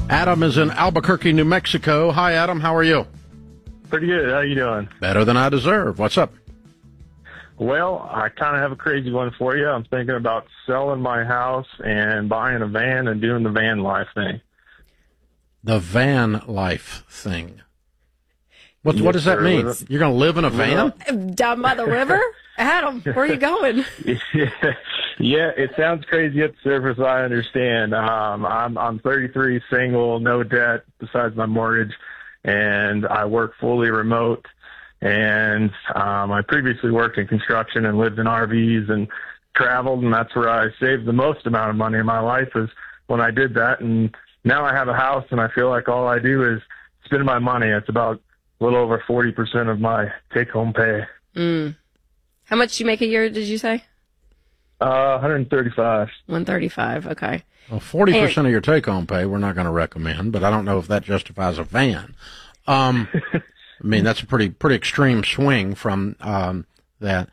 Adam is in Albuquerque, New Mexico. Hi, Adam. How are you? Pretty good. How you doing? Better than I deserve. What's up? Well, I kind of have a crazy one for you. I'm thinking about selling my house and buying a van and doing the van life thing. The van life thing. What does that mean? You're going to live in a van? Down by the river? Adam, where are you going? Yeah, it sounds crazy at the surface, I understand. I'm 33, single, no debt besides my mortgage, and I work fully remote. And I previously worked in construction and lived in RVs and traveled, and that's where I saved the most amount of money in my life is when I did that. And now I have a house, and I feel like all I do is spend my money. It's about a little over 40% of my take-home pay. How much do you make a year, did you say? 135. 135, okay. Well, 40% of your take-home pay we're not going to recommend, but I don't know if that justifies a van. I mean, that's a pretty extreme swing from that.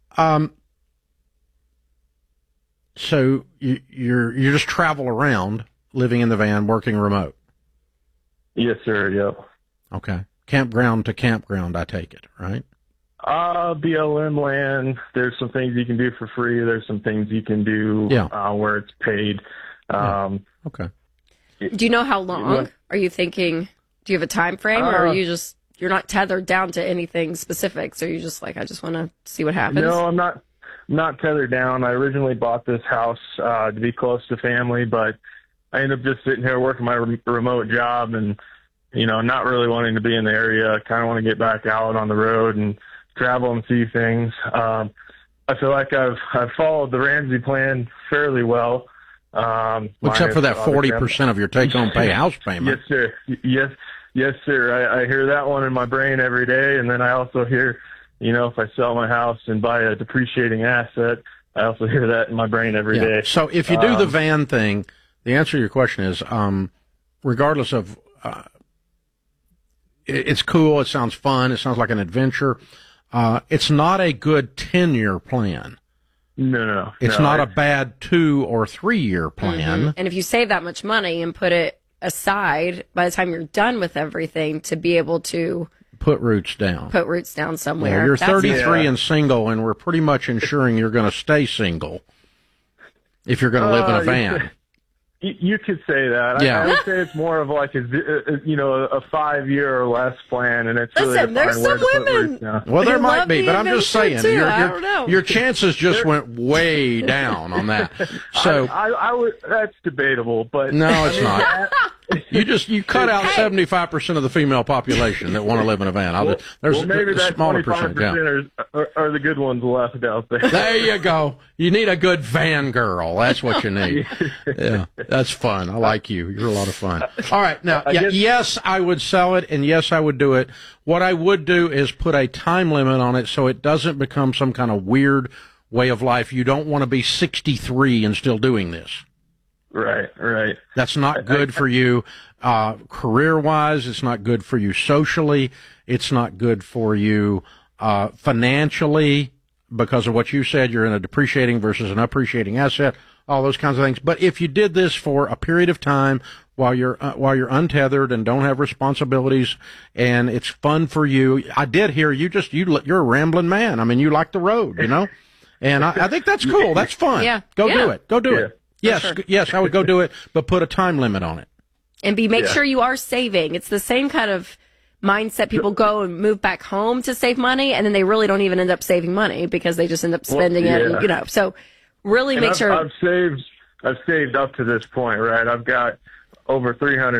So you just travel around, living in the van, working remote. Yes, sir. Yep. Okay. Campground to campground, I take it, right? BLM land. There's some things you can do for free. There's some things you can do where it's paid. Okay. Do you know how long? Are you thinking? Do you have a time frame, or are you just you're not tethered down to anything specific? So you're just like, I just want to see what happens. No, I'm not tethered down. I originally bought this house to be close to family, but I ended up just sitting here working my remote job and, not really wanting to be in the area. Kind of want to get back out on the road and travel and see things. I feel like I've followed the Ramsey plan fairly well. Except for that 40% of your take-home pay house payment. Yes, sir. Yes, sir. I hear that one in my brain every day, and then I also hear, if I sell my house and buy a depreciating asset, I also hear that in my brain every day. So if you do the van thing, the answer to your question is, regardless of, it's cool, it sounds fun, it sounds like an adventure. It's not a good 10-year plan. No. It's not a bad 2 or 3 year plan. Mm-hmm. And if you save that much money and put it aside, by the time you're done with everything, to be able to put roots down somewhere. Yeah, you're 33 and single, and we're pretty much ensuring you're going to stay single if you're going to live in a van. You could say that. Yeah. I would say it's more of like a 5-year or less plan, and it's really there's some women. Well, there might be, but I'm just saying I don't know. Your chances just went way down on that. So I would. That's debatable, but no, it's not. You cut out 75% of the female population that want to live in a van. There's maybe a smaller percent. Are the good ones left out there. There you go. You need a good van girl. That's what you need. Yeah, that's fun. I like you. You're a lot of fun. All right, now, yes, I would sell it, and yes, I would do it. What I would do is put a time limit on it so it doesn't become some kind of weird way of life. You don't want to be 63 and still doing this. Right. That's not good for you career-wise. It's not good for you socially. It's not good for you financially because of what you said. You're in a depreciating versus an appreciating asset, all those kinds of things. But if you did this for a period of time while you're untethered and don't have responsibilities and it's fun for you, I did hear you're a rambling man. I mean, you like the road, and I think that's cool. That's fun. Yeah. Do it. Go do it. Yes, sure. Yes, I would go do it, but put a time limit on it. And make sure you are saving. It's the same kind of mindset. People go and move back home to save money, and then they really don't even end up saving money because they just end up spending it. And, so really make sure. I've saved up to this point, right? I've got over 300